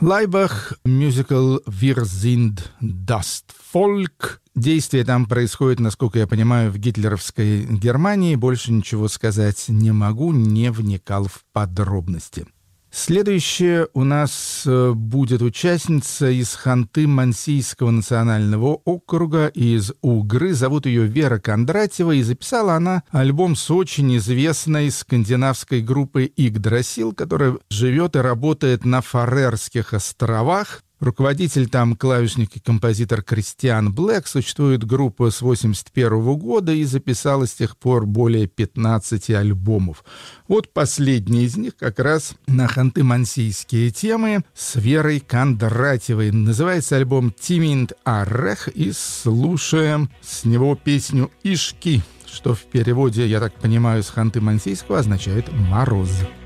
Лайбах, мюзикл «Wir sind das Volk». Действие там происходит, насколько я понимаю, в гитлеровской Германии. Больше ничего сказать не могу, не вникал в подробности. Следующая у нас будет участница из Ханты-Мансийского национального округа, из Угры. Зовут ее Вера Кондратьева, и записала она альбом с очень известной скандинавской группой Игдрасил, которая живет и работает на Фарерских островах. Руководитель там клавишник и композитор Кристиан Блэк. Существует группа с 1981 года и записала с тех пор более 15 альбомов. Вот последний из них как раз на ханты-мансийские темы с Верой Кондратьевой. Называется альбом «Тиминт Арех», и слушаем с него песню «Ишки», что в переводе, я так понимаю, с ханты-мансийского означает «мороз».